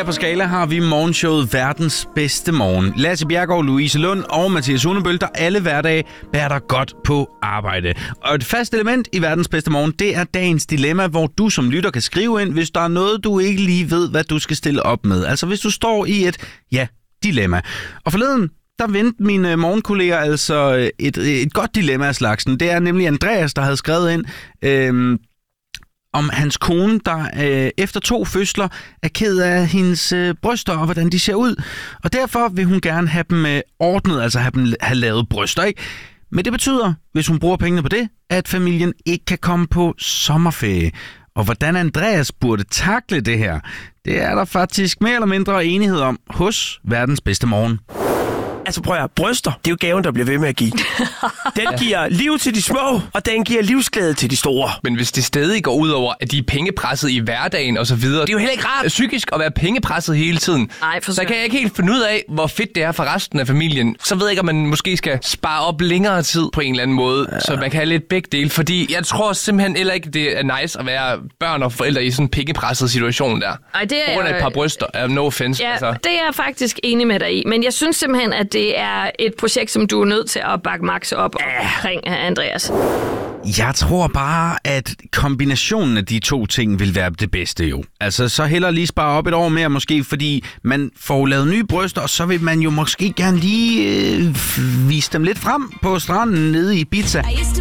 her på Skala har vi morgenshowet Verdens Bedste Morgen. Lasse Bjerregaard, Louise Lund og Mathias Unebøl, der alle hverdage bærer dig godt på arbejde. Og et fast element i Verdens Bedste Morgen, det er dagens dilemma, hvor du som lytter kan skrive ind, hvis der er noget, du ikke lige ved, hvad du skal stille op med. Altså hvis du står i et dilemma. Og forleden, der vendte mine morgenkolleger altså et godt dilemma af slagsen. Det er nemlig Andreas, der havde skrevet ind om hans kone, der efter 2 fødsler er ked af hendes bryster og hvordan de ser ud. Og derfor vil hun gerne have dem ordnet, altså have lavet bryster, ikke? Men det betyder, hvis hun bruger pengene på det, at familien ikke kan komme på sommerferie. Og hvordan Andreas burde takle det her, det er der faktisk mere eller mindre enighed om hos Verdens Bedste Morgen. Altså prøv at bryster, det er jo gaven, der bliver ved med at give. Den giver liv til de små, og den giver livsglæde til de store. Men hvis det stadig går ud over, at de er pengepresset i hverdagen og så videre, det er jo heller ikke rart psykisk at være pengepresset hele tiden. Så kan jeg ikke helt finde ud af, hvor fedt det er for resten af familien. Så ved jeg ikke, om man måske skal spare op længere tid på en eller anden måde, så man kan have lidt begge dele. Fordi jeg tror simpelthen heller ikke, det er nice at være børn og forældre i sådan en pengepresset situation der. Ej, det er på grund af et par bryster. No offense. Ja, altså. det er jeg faktisk enig med dig i. Men jeg synes simpelthen, at det er et projekt, som du er nødt til at bakke Max op omkring, Andreas. Jeg tror bare, at kombinationen af de 2 ting vil være det bedste jo. Altså, så hellere lige spare op et år mere måske, fordi man får lavet nye bryster, og så vil man jo måske gerne lige vise dem lidt frem på stranden nede i Ibiza.